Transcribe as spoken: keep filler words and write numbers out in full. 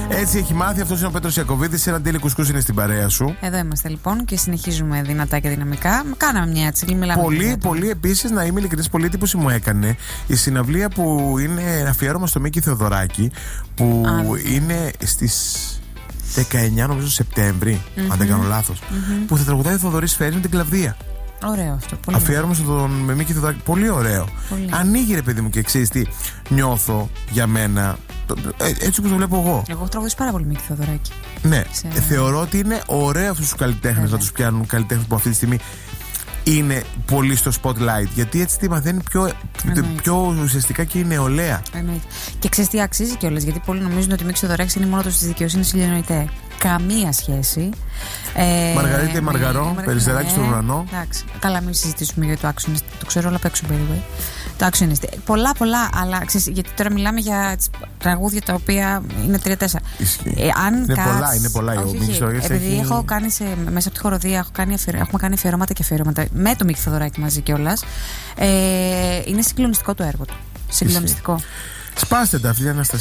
Έτσι έχει μάθει. Αυτός είναι ο Πέτρος Ιακωβίδης. Ένα ντύλι κουσκούς είναι στην παρέα σου. Εδώ είμαστε λοιπόν και συνεχίζουμε δυνατά και δυναμικά. Κάναμε μια έτσι. Μιλάμε πολύ, δυνατά. πολύ επίσης, να είμαι ειλικρινής, πολύ εντύπωση μου έκανε η συναυλία που είναι αφιέρωμα στο Μίκη Θεοδωράκη, που Α, είναι στις δεκαεννιά νομίζω Σεπτέμβρη, mm-hmm. αν δεν κάνω λάθος, mm-hmm. που θα τραγουδάει ο Θοδωρής Φέρης με την Κλαβδία. Ωραίο αυτό. Πολύ αφιέρωμα στον με Μίκη Θεοδωράκη. Πολύ ωραίο. Πολύ. Ανοίγει, ρε παιδί μου, και ξέρεις τι νιώθω για μένα. Έτσι όπως το βλέπω εγώ. Εγώ έχω τραγουδήσει πάρα πολύ Μίκη Θεοδωράκη. Ναι. Σε... Θεωρώ ότι είναι ωραίο αυτούς τους καλλιτέχνες να τους πιάνουν, καλλιτέχνες που αυτή τη στιγμή είναι πολύ στο spotlight. Γιατί έτσι τη μαθαίνει πιο, πιο ουσιαστικά και η νεολαία. Εννοείται. Και ξέρεις τι αξίζει κιόλας, γιατί πολλοί νομίζουν ότι ο Μίκης Θεοδωράκης είναι μόνο της δικαιοσύνης ηλιονοητέ. Καμία σχέση. Ε, Μαργαρίτα Μαργαρό, ναι, Περιστεράκι ναι, στον ουρανό. Εντάξει. Καλά, μην συζητήσουμε για το άξονες. Το ξέρω όλα απ' έξω, by the way. Το άξονες. Πολλά, πολλά, αλλά ξέρεις, γιατί τώρα μιλάμε για τραγούδια τα οποία είναι τρία τέσσερα. Ε, είναι, κάτς... πολλά, είναι πολλά, είναι πολλά. Επειδή έχει... έχω κάνει σε, μέσα από τη χοροδία έχω κάνει αφιερω... έχουμε κάνει αφιερώματα και αφιερώματα με το Μίκη Θεοδωράκη μαζί κιόλας. Ε, είναι συγκλονιστικό το έργο του. Συγκλονιστικό. Σπάστε τα, φίλια Αναστασία.